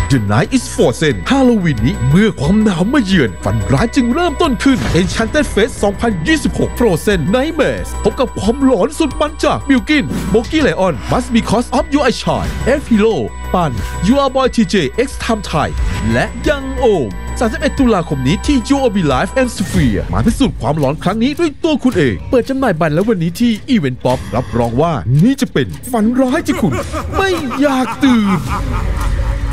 The Night is Frozen ฮาโลวีนนี้เมื่อความหนาวมาเยือนฝันร้ายจึงเริ่มต้นขึ้น Enchanted Fest 2026 Frozen Nightmares พบกับความหลอนสุดมันจากบิลกินโบกี้ไลออน Must Because of You I Shine F Hero ปัน You Are Boy TJ X Time Thai และยังโอม31 ตุลาคมนี้ที่ UOB Live and Sphere มาพิสูจน์ความหลอนครั้งนี้ด้วยตัวคุณเองเปิดจำหน่ายบัตรแล้ววันนี้ที่ Event Pop รับรองว่านี่จะเป็นฝันร้ายที่คุณไม่อยากตื่น